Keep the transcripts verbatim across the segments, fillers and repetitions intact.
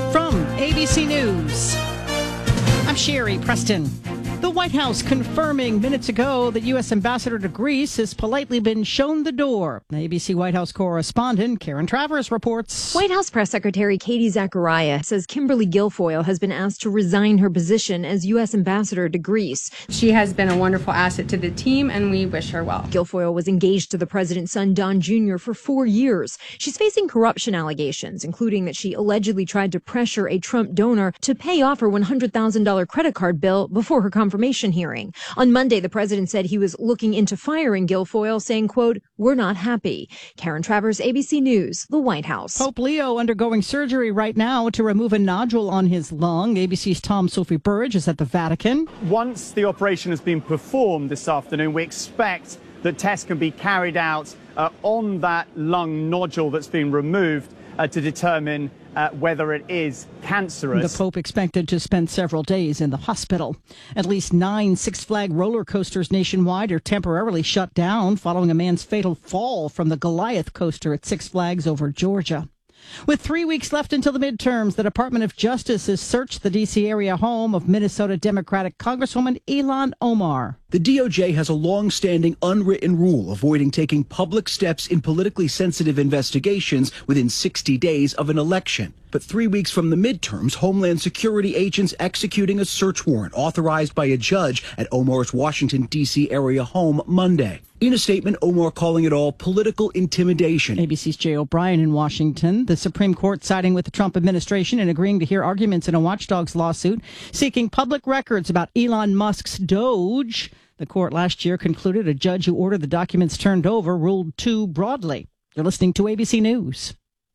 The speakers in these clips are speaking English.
From A B C News, I'm Sherry Preston. The White House confirming minutes ago that U S Ambassador to Greece has politely been shown the door. A B C White House correspondent Karen Travers reports. White House Press Secretary Katie Zachariah says Kimberly Guilfoyle has been asked to resign her position as U S Ambassador to Greece. She has been a wonderful asset to the team, and we wish her well. Guilfoyle was engaged to the president's son, Don Junior, for four years. She's facing corruption allegations, including that she allegedly tried to pressure a Trump donor to pay off her one hundred thousand dollars credit card bill before her confirmation hearing. On Monday, the president said he was looking into firing Guilfoyle, saying, quote, "We're not happy." Karen Travers, A B C News, the White House. Pope Leo undergoing surgery right now to remove a nodule on his lung. A B C's Tom Sophie Burridge is at the Vatican. Once the operation has been performed this afternoon, we expect that tests can be carried out uh, on that lung nodule that's been removed uh, to determine Uh, whether it is cancerous. The Pope expected to spend several days in the hospital. At least nine Six Flag roller coasters nationwide are temporarily shut down following a man's fatal fall from the Goliath coaster at Six Flags over Georgia. With three weeks left until the midterms, the Department of Justice has searched the D C area home of Minnesota Democratic Congresswoman Ilhan Omar. The D O J has a long-standing unwritten rule avoiding taking public steps in politically sensitive investigations within sixty days of an election. But three weeks from the midterms, Homeland Security agents executing a search warrant authorized by a judge at Omar's Washington, D C area home Monday. In a statement, Omar calling it all political intimidation. A B C's Jay O'Brien in Washington. The Supreme Court siding with the Trump administration and agreeing to hear arguments in a watchdog's lawsuit seeking public records about Elon Musk's Doge. The court last year concluded a judge who ordered the documents turned over ruled too broadly. You're listening to A B C News.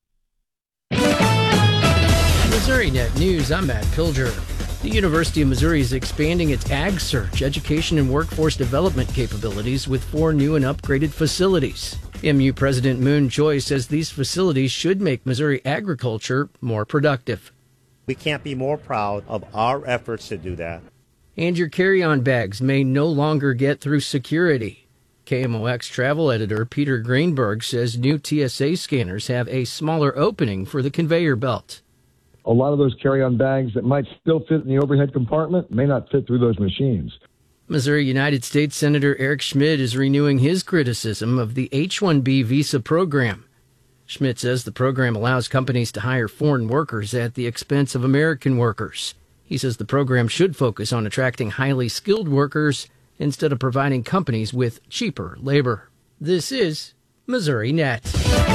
MissouriNet News, I'm Matt Pilger. The University of Missouri is expanding its ag search, education, and workforce development capabilities with four new and upgraded facilities. M U President Moon Choi says these facilities should make Missouri agriculture more productive. We can't be more proud of our efforts to do that. And your carry-on bags may no longer get through security. K M O X travel editor Peter Greenberg says new T S A scanners have a smaller opening for the conveyor belt. A lot of those carry-on bags that might still fit in the overhead compartment may not fit through those machines. Missouri United States Senator Eric Schmidt is renewing his criticism of the H one B visa program. Schmidt says the program allows companies to hire foreign workers at the expense of American workers. He says the program should focus on attracting highly skilled workers instead of providing companies with cheaper labor. This is MissouriNet.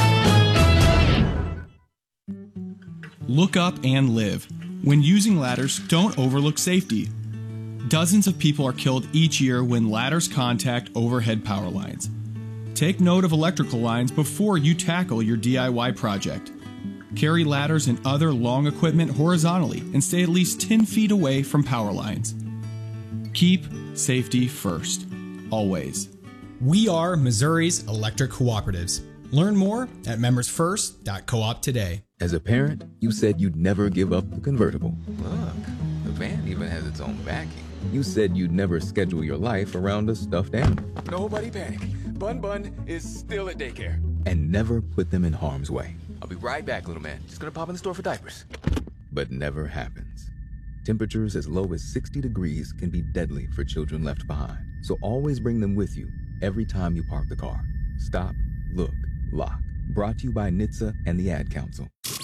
Look up and live. When using ladders, don't overlook safety. Dozens of people are killed each year when ladders contact overhead power lines. Take note of electrical lines before you tackle your D I Y project. Carry ladders and other long equipment horizontally and stay at least ten feet away from power lines. Keep safety first, always. We are Missouri's electric cooperatives. Learn more at members first dot coop today. As a parent, you said you'd never give up the convertible. Look, the van even has its own backing. You said you'd never schedule your life around a stuffed animal. Nobody panic. Bun Bun is still at daycare. And never put them in harm's way. I'll be right back, little man. Just gonna pop in the store for diapers. But never happens. Temperatures as low as sixty degrees can be deadly for children left behind. So always bring them with you every time you park the car. Stop, look, lock. Brought to you by N H T S A and the Ad Council.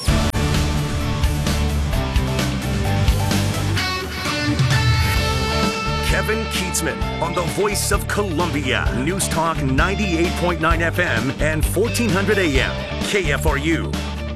Kevin Keatsman on the Voice of Columbia. News Talk ninety-eight point nine F M and fourteen hundred A M. K F R U.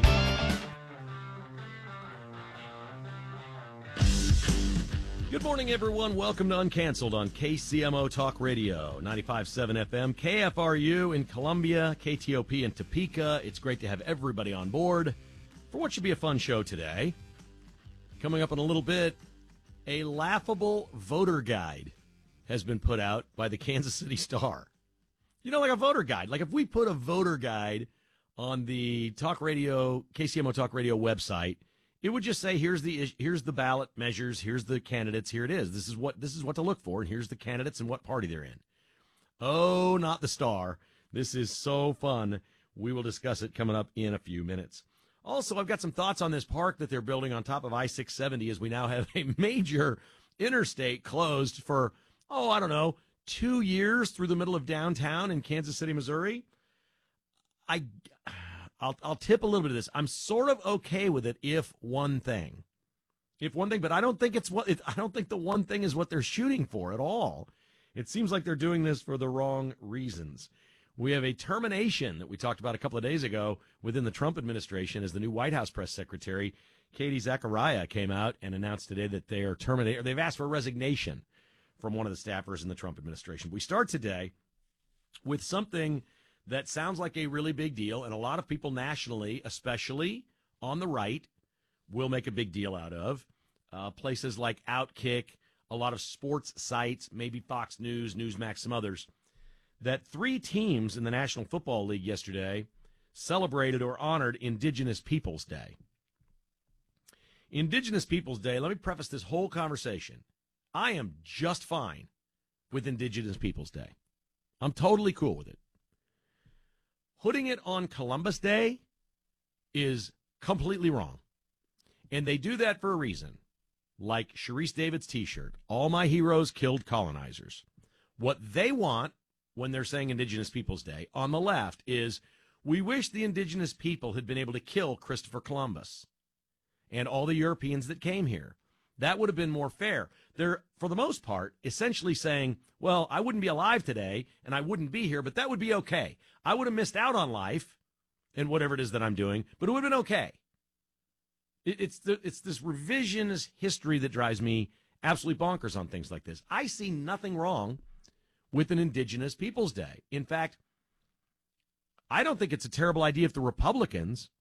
Good morning, everyone. Welcome to Uncanceled on K C M O Talk Radio, ninety-five point seven F M, K F R U in Columbia, K T O P in Topeka. It's great to have everybody on board for what should be a fun show today. Coming up in a little bit, a laughable voter guide has been put out by the Kansas City Star. You know, like a voter guide. Like if we put a voter guide on the Talk Radio, K C M O Talk Radio website, it would just say, here's the here's the ballot measures, here's the candidates, here it is. This is what this is what to look for, and here's the candidates and what party they're in. Oh, not the Star. This is so fun. We will discuss it coming up in a few minutes. Also, I've got some thoughts on this park that they're building on top of I six seventy as we now have a major interstate closed for, oh, I don't know, two years through the middle of downtown in Kansas City, Missouri. I, I'll, I'll tip a little bit of this. I'm sort of okay with it if one thing. If one thing, but I don't think it's what it, I don't think the one thing is what they're shooting for at all. It seems like they're doing this for the wrong reasons. We have a termination that we talked about a couple of days ago within the Trump administration as the new White House press secretary, Katie Zachariah, came out and announced today that they are terminating, or they've asked for a resignation from one of the staffers in the Trump administration. We start today with something that sounds like a really big deal, and a lot of people nationally, especially on the right, will make a big deal out of. Uh, places like Outkick, a lot of sports sites, maybe Fox News, Newsmax, some others, that three teams in the National Football League yesterday celebrated or honored Indigenous Peoples Day. Indigenous Peoples Day, let me preface this whole conversation. I am just fine with Indigenous Peoples Day. I'm totally cool with it. Putting it on Columbus Day is completely wrong. And they do that for a reason. Like Sharice David's T-shirt, all my heroes killed colonizers. What they want when they're saying Indigenous Peoples Day on the left is, we wish the indigenous people had been able to kill Christopher Columbus and all the Europeans that came here. That would have been more fair. They're, for the most part, essentially saying, well, I wouldn't be alive today and I wouldn't be here, but that would be okay. I would have missed out on life and whatever it is that I'm doing, but it would have been okay. It's the, it's this revisionist history that drives me absolutely bonkers on things like this. I see nothing wrong with an Indigenous Peoples Day. In fact, I don't think it's a terrible idea if the Republicans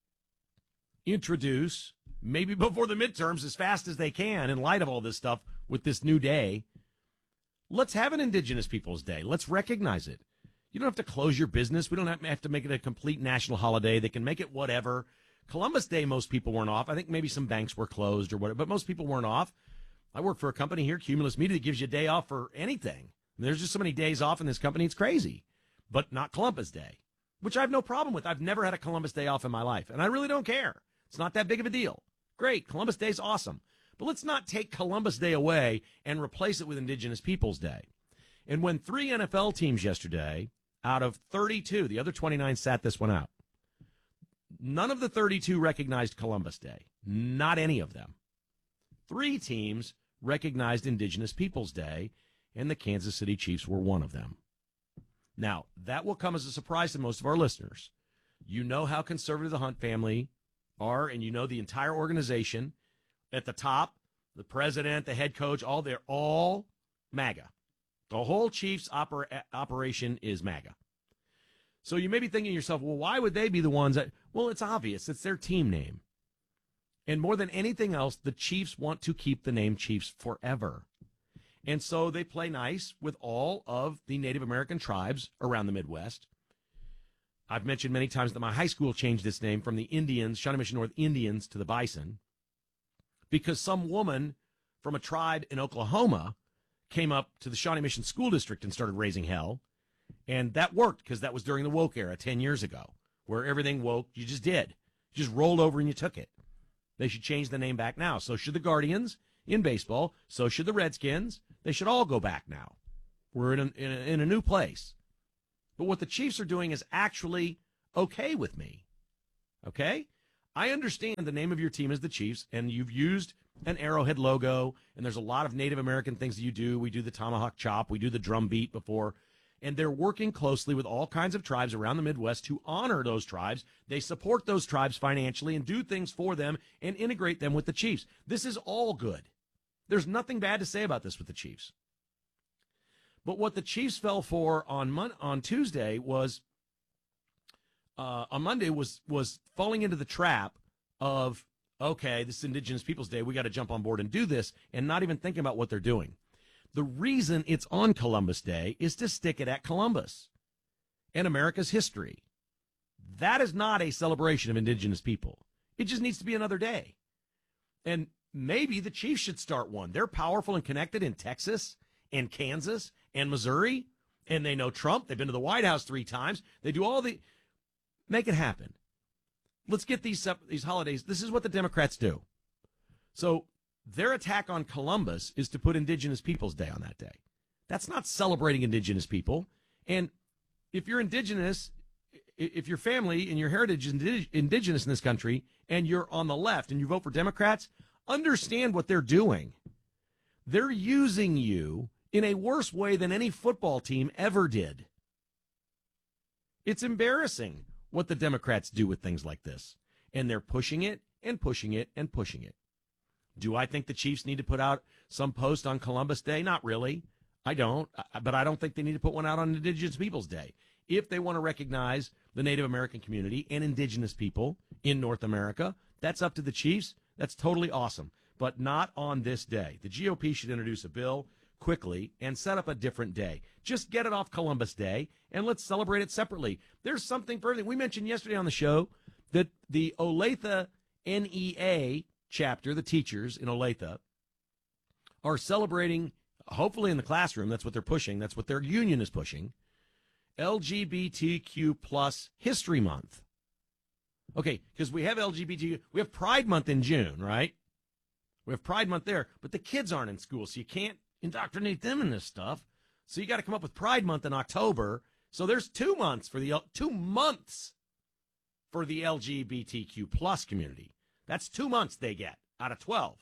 introduce, maybe before the midterms, as fast as they can, in light of all this stuff with this new day, let's have an Indigenous Peoples Day. Let's recognize it. You don't have to close your business. We don't have to make it a complete national holiday. They can make it whatever. Columbus Day, most people weren't off. I think maybe some banks were closed or whatever, but most people weren't off. I work for a company here, Cumulus Media, that gives you a day off for anything. And there's just so many days off in this company, it's crazy. But not Columbus Day, which I have no problem with. I've never had a Columbus Day off in my life, and I really don't care. It's not that big of a deal. Great, Columbus Day's awesome. But let's not take Columbus Day away and replace it with Indigenous Peoples Day. And when three N F L teams yesterday, out of thirty-two, the other twenty-nine sat this one out, none of the thirty-two recognized Columbus Day. Not any of them. Three teams recognized Indigenous Peoples Day, and the Kansas City Chiefs were one of them. Now, that will come as a surprise to most of our listeners. You know how conservative the Hunt family are, and you know the entire organization at the top, the president, the head coach, all they're all MAGA. The whole Chiefs oper- operation is MAGA. So you may be thinking to yourself, well, why would they be the ones that, well, it's obvious. It's their team name. And more than anything else, the Chiefs want to keep the name Chiefs forever. And so they play nice with all of the Native American tribes around the Midwest. I've mentioned many times that my high school changed its name from the Indians, Shawnee Mission North Indians, to the Bison, because some woman from a tribe in Oklahoma came up to the Shawnee Mission School District and started raising hell. And that worked because that was during the woke era ten years ago, where everything woke, you just did. You just rolled over and you took it. They should change the name back now. So should the Guardians in baseball. So should the Redskins. They should all go back now. We're in a, in a, in a new place. But what the Chiefs are doing is actually okay with me. Okay? I understand the name of your team is the Chiefs, and you've used an Arrowhead logo, and there's a lot of Native American things that you do. We do the tomahawk chop. We do the drum beat before. And they're working closely with all kinds of tribes around the Midwest to honor those tribes. They support those tribes financially and do things for them and integrate them with the Chiefs. This is all good. There's nothing bad to say about this with the Chiefs. But what the Chiefs fell for on Mon- on Tuesday was, uh, on Monday, was was falling into the trap of, okay, this is Indigenous Peoples Day, we got to jump on board and do this, and not even thinking about what they're doing. The reason it's on Columbus Day is to stick it at Columbus and America's history. That is not a celebration of Indigenous people. It just needs to be another day. And maybe the Chiefs should start one. They're powerful and connected in Texas and Kansas and Missouri, and they know Trump. They've been to the White House three times. They do all the... Make it happen. let's get these these holidays. This is what the Democrats do. So their attack on Columbus is to put Indigenous Peoples Day on that day. That's not celebrating Indigenous people. And if you're Indigenous, if your family and your heritage is Indigenous in this country, and you're on the left and you vote for Democrats, understand what they're doing. They're using you in a worse way than any football team ever did. It's embarrassing what the Democrats do with things like this. And they're pushing it and pushing it and pushing it. Do I think the Chiefs need to put out some post on Columbus Day? Not really. I don't. But I don't think they need to put one out on Indigenous Peoples Day. If they want to recognize the Native American community and Indigenous people in North America, that's up to the Chiefs. That's totally awesome. But not on this day. The G O P should introduce a bill quickly and set up a different day. Just get it off Columbus Day and let's celebrate it separately. There's something for everything. We mentioned yesterday on the show that the Olathe N E A chapter, the teachers in Olathe, are celebrating, hopefully in the classroom, that's what they're pushing, that's what their union is pushing, L G B T Q plus History Month. Okay, because we have L G B T Q, we have Pride Month in June, right? We have Pride Month there, but the kids aren't in school, so you can't indoctrinate them in this stuff. So you got to come up with Pride Month in October. So there's two months for the two months for the L G B T Q plus community. That's two months they get out of twelve.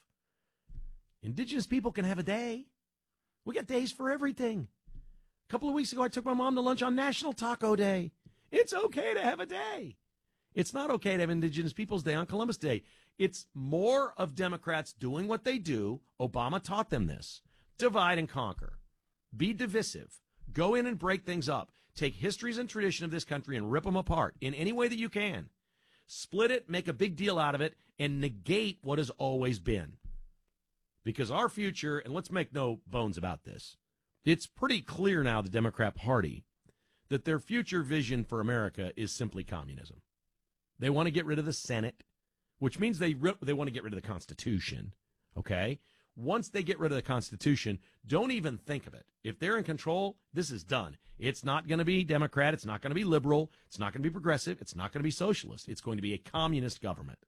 Indigenous people can have a day. We got days for everything. A couple of weeks ago, I took my mom to lunch on National Taco Day. It's okay to have a day. It's not okay to have Indigenous Peoples Day on Columbus Day. It's more of Democrats doing what they do. Obama taught them this. Divide and conquer. Be divisive. Go in and break things up. Take histories and tradition of this country and rip them apart in any way that you can. Split it, make a big deal out of it, and negate what has always been. Because our future, and let's make no bones about this, it's pretty clear now, the Democrat Party, that their future vision for America is simply communism. They want to get rid of the Senate, which means they re- they want to get rid of the Constitution, okay? Once they get rid of the Constitution, don't even think of it. If they're in control, this is done. It's not going to be Democrat. It's not going to be liberal. It's not going to be progressive. It's not going to be socialist. It's going to be a communist government.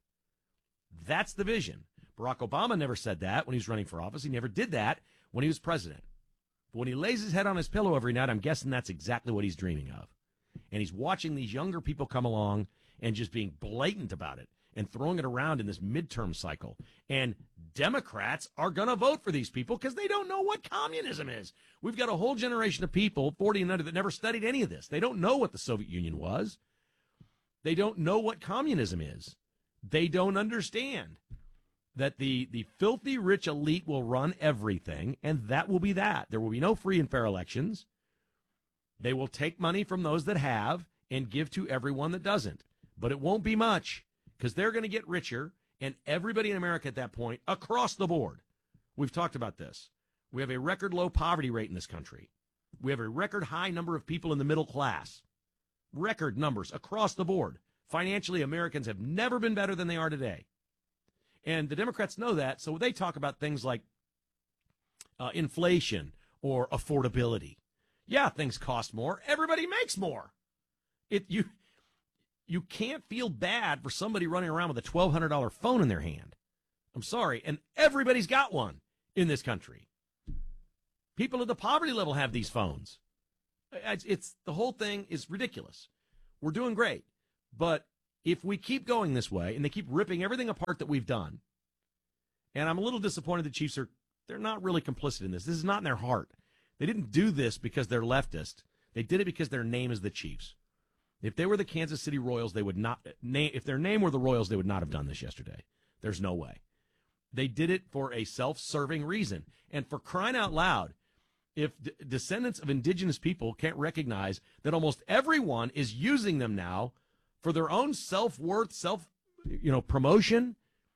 That's the vision. Barack Obama never said that when he was running for office. He never did that when he was president. But when he lays his head on his pillow every night, I'm guessing that's exactly what he's dreaming of. And he's watching these younger people come along and just being blatant about it and throwing it around in this midterm cycle. And Democrats are going to vote for these people because they don't know what communism is. We've got a whole generation of people, forty and under, that never studied any of this. They don't know what the Soviet Union was. They don't know what communism is. They don't understand that the, the filthy rich elite will run everything, and that will be that. There will be no free and fair elections. They will take money from those that have and give to everyone that doesn't. But it won't be much, because they're going to get richer, and everybody in America at that point, across the board, we've talked about this. We have a record low poverty rate in this country. We have a record high number of people in the middle class. Record numbers across the board. Financially, Americans have never been better than they are today. And the Democrats know that, so they talk about things like uh, inflation or affordability. Yeah, things cost more. Everybody makes more. It you you can't feel bad for somebody running around with a twelve hundred dollars phone in their hand. I'm sorry, and everybody's got one in this country. People at the poverty level have these phones. It's, it's the whole thing is ridiculous. We're doing great, but if we keep going this way and they keep ripping everything apart that we've done, and I'm a little disappointed the Chiefs are, they're not really complicit in this. This is not in their heart. They didn't do this because they're leftist. They did it because their name is the Chiefs. If they were the Kansas City Royals, they would not, if their name were the Royals, they would not have done this yesterday. There's no way. They did it for a self-serving reason. And for crying out loud, if d- descendants of indigenous people can't recognize that almost everyone is using them now for their own self-worth, self, you know, promotion,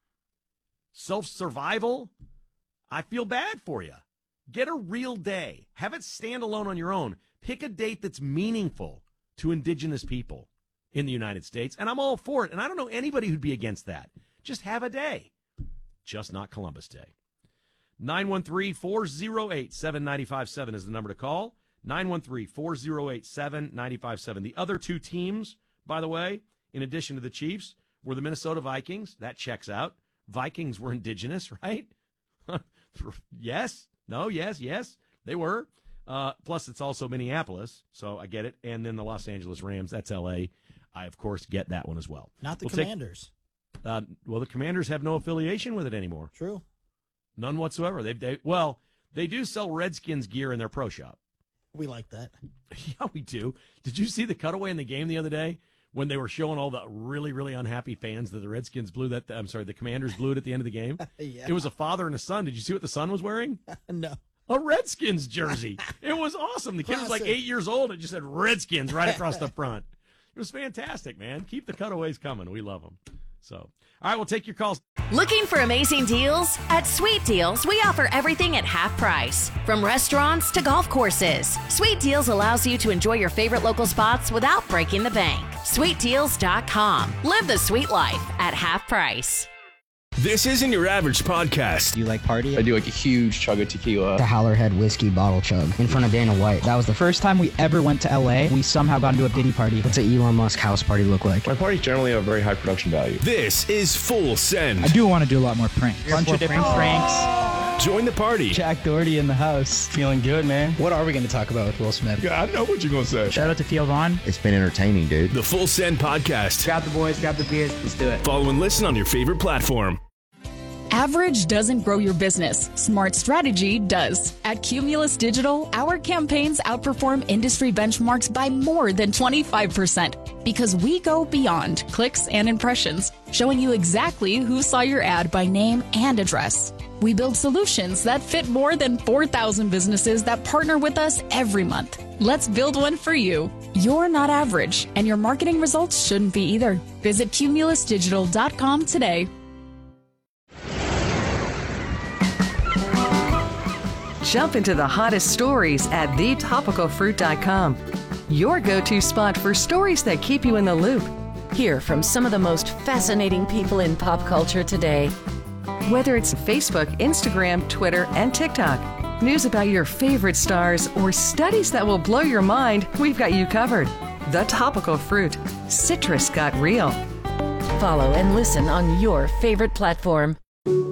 self-survival, I feel bad for you. Get a real day. Have it stand alone on your own. Pick a date that's meaningful to indigenous people in the United States, and I'm all for it. And I don't know anybody who'd be against that. Just have a day. Just not Columbus Day. nine one three, four oh eight, seven nine five seven is the number to call. nine one three, four oh eight, seven nine five seven. The other two teams, by the way, in addition to the Chiefs, were the Minnesota Vikings. That checks out. Vikings were indigenous, right? Yes. No, yes, yes, they were. Uh, plus, it's also Minneapolis, so I get it. And then the Los Angeles Rams, that's L A. I, of course, get that one as well. Not the we'll Commanders. Take, uh, well, the Commanders have no affiliation with it anymore. True. None whatsoever. They've, they Well, they do sell Redskins gear in their pro shop. We like that. Yeah, we do. Did you see the cutaway in the game the other day when they were showing all the really, really unhappy fans that the Redskins blew that, I'm sorry, the Commanders blew it at the end of the game? Yeah. It was a father and a son. Did you see what the son was wearing? No. A Redskins jersey. It was awesome. The kid was like eight years old. It just said Redskins right across the front. It was fantastic, man. Keep the cutaways coming. We love them. So, all right, we'll take your calls. Looking for amazing deals? At Sweet Deals, we offer everything at half price. From restaurants to golf courses, Sweet Deals allows you to enjoy your favorite local spots without breaking the bank. sweet deals dot com. Live the sweet life at half price. This isn't your average podcast. You like party? I do like a huge chug of tequila. The Howlerhead whiskey bottle chug in front of Dana White. That was the first time we ever went to L A. We somehow got into a Diddy party. What's an Elon Musk house party look like? My parties generally have very high production value. This is Full Send. I do want to do a lot more pranks. Bunch of different pranks. Join the party. Jack Doherty in the house. Feeling good, man. What are we going to talk about with Will Smith? Yeah, I know what you're going to say. Shout out to Theo Vaughn. It's been entertaining, dude. The Full Send podcast. Grab the boys, grab the beers. Let's do it. Follow and listen on your favorite platform. Average doesn't grow your business. Smart strategy does. At Cumulus Digital, our campaigns outperform industry benchmarks by more than twenty-five percent because we go beyond clicks and impressions, showing you exactly who saw your ad by name and address. We build solutions that fit more than four thousand businesses that partner with us every month. Let's build one for you. You're not average, and your marketing results shouldn't be either. Visit cumulus digital dot com today. Jump into the hottest stories at the topical fruit dot com. Your go-to spot for stories that keep you in the loop. Hear from some of the most fascinating people in pop culture today. Whether it's Facebook, Instagram, Twitter, and TikTok, news about your favorite stars, or studies that will blow your mind, we've got you covered. The Topical Fruit. Citrus got real. Follow and listen on your favorite platform.